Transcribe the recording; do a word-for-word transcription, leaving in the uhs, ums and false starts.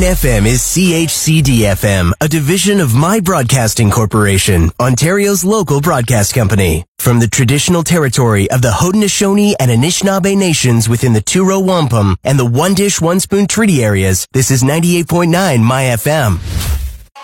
F M is C H C D F M, a division of My Broadcasting Corporation, Ontario's local broadcast company. From the traditional territory of the Haudenosaunee and Anishinaabe nations within the Two-Row Wampum and the One Dish, One Spoon Treaty areas, this is ninety-eight point nine My F M.